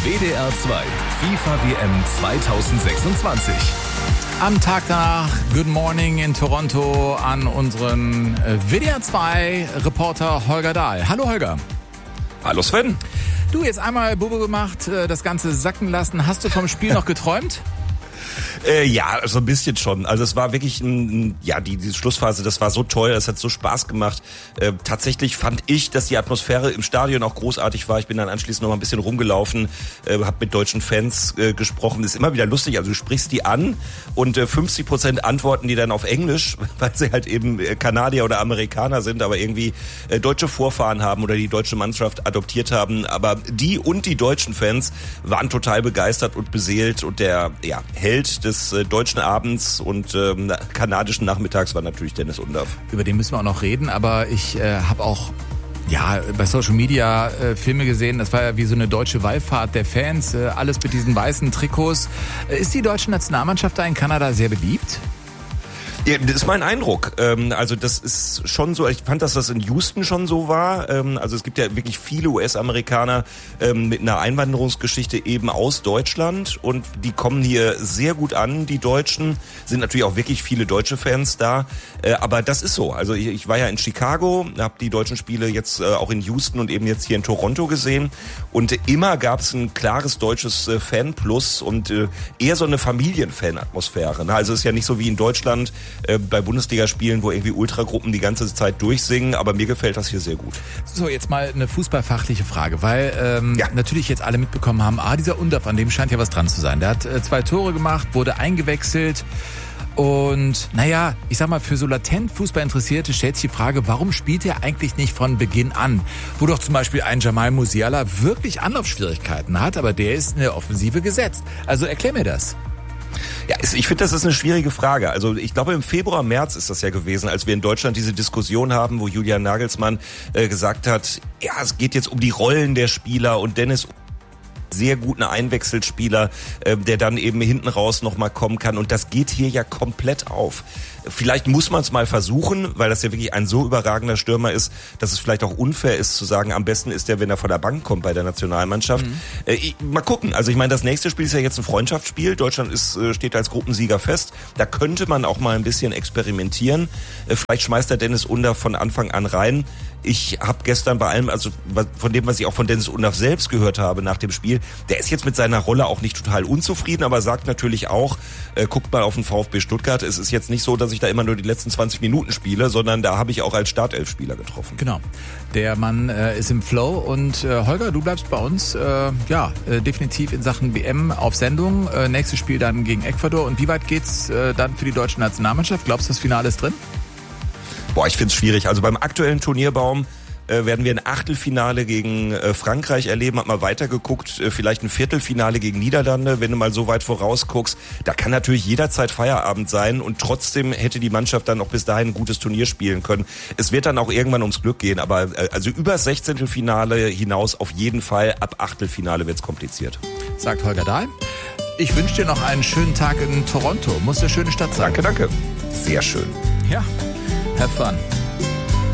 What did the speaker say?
WDR 2 FIFA WM 2026. Am Tag danach, Good Morning in Toronto an unseren WDR 2 Reporter Holger Dahl. Hallo Holger. Hallo Sven. Du, jetzt einmal Bubbe gemacht, das Ganze sacken lassen. Hast du vom Spiel noch geträumt? Ja, so ein bisschen schon. Also es war wirklich, diese Schlussphase, das war so toll, es hat so Spaß gemacht. Tatsächlich fand ich, dass die Atmosphäre im Stadion auch großartig war. Ich bin dann anschließend noch mal ein bisschen rumgelaufen, habe mit deutschen Fans gesprochen. Ist immer wieder lustig, also du sprichst die an und 50% antworten die dann auf Englisch, weil sie halt eben Kanadier oder Amerikaner sind, aber irgendwie deutsche Vorfahren haben oder die deutsche Mannschaft adoptiert haben. Aber die und die deutschen Fans waren total begeistert und beseelt und der Held des deutschen Abends und kanadischen Nachmittags war natürlich Dennis Undaff. Über den müssen wir auch noch reden, aber ich habe auch bei Social Media Filme gesehen, das war ja wie so eine deutsche Wallfahrt der Fans, alles mit diesen weißen Trikots. Ist die deutsche Nationalmannschaft da in Kanada sehr beliebt? Ja, das ist mein Eindruck. Also das ist schon so, ich fand, dass das in Houston schon so war. Also es gibt ja wirklich viele US-Amerikaner mit einer Einwanderungsgeschichte eben aus Deutschland und die kommen hier sehr gut an, die Deutschen. Sind natürlich auch wirklich viele deutsche Fans da, aber das ist so. Also ich war ja in Chicago, habe die deutschen Spiele jetzt auch in Houston und eben jetzt hier in Toronto gesehen und immer gab es ein klares deutsches Fanplus und eher so eine Familienfan-Atmosphäre. Also es ist ja nicht so wie in Deutschland, bei Bundesligaspielen, wo irgendwie Ultragruppen die ganze Zeit durchsingen, aber mir gefällt das hier sehr gut. So, jetzt mal eine fußballfachliche Frage, weil natürlich jetzt alle mitbekommen haben, dieser Undaff, an dem scheint ja was dran zu sein. Der hat 2 Tore gemacht, wurde eingewechselt und ich sag mal, für so latent Fußballinteressierte stellt sich die Frage, warum spielt er eigentlich nicht von Beginn an? Wo doch zum Beispiel ein Jamal Musiala wirklich Anlaufschwierigkeiten hat, aber der ist in der Offensive gesetzt. Also erklär mir das. Ja, ich finde, das ist eine schwierige Frage. Also ich glaube, im Februar, März ist das ja gewesen, als wir in Deutschland diese Diskussion haben, wo Julian Nagelsmann gesagt hat, es geht jetzt um die Rollen der Spieler und Dennis sehr guten Einwechselspieler, der dann eben hinten raus nochmal kommen kann. Und das geht hier ja komplett auf. Vielleicht muss man es mal versuchen, weil das ja wirklich ein so überragender Stürmer ist, dass es vielleicht auch unfair ist zu sagen, am besten ist der, wenn er von der Bank kommt bei der Nationalmannschaft. Mal gucken. Also ich meine, das nächste Spiel ist ja jetzt ein Freundschaftsspiel. Deutschland steht als Gruppensieger fest. Da könnte man auch mal ein bisschen experimentieren. Vielleicht schmeißt der Dennis Undaff von Anfang an rein. Ich habe gestern bei allem, also von dem, was ich auch von Dennis Undaff selbst gehört habe nach dem Spiel, der ist jetzt mit seiner Rolle auch nicht total unzufrieden, aber sagt natürlich auch, guckt mal auf den VfB Stuttgart, es ist jetzt nicht so, dass ich da immer nur die letzten 20 Minuten spiele, sondern da habe ich auch als Startelfspieler getroffen. Genau. Der Mann ist im Flow und Holger, du bleibst bei uns definitiv in Sachen WM auf Sendung. Nächstes Spiel dann gegen Ecuador. Und wie weit geht's dann für die deutsche Nationalmannschaft? Glaubst du, das Finale ist drin? Ich finde es schwierig. Also beim aktuellen Turnierbaum werden wir ein Achtelfinale gegen Frankreich erleben. Hab mal weitergeguckt, vielleicht ein Viertelfinale gegen Niederlande, wenn du mal so weit vorausguckst. Da kann natürlich jederzeit Feierabend sein und trotzdem hätte die Mannschaft dann auch bis dahin ein gutes Turnier spielen können. Es wird dann auch irgendwann ums Glück gehen, aber also über 16. Finale hinaus auf jeden Fall. Ab Achtelfinale wird's kompliziert. Sagt Holger Dahl. Ich wünsche dir noch einen schönen Tag in Toronto. Muss eine schöne Stadt sein. Danke. Sehr schön. Ja. Have fun.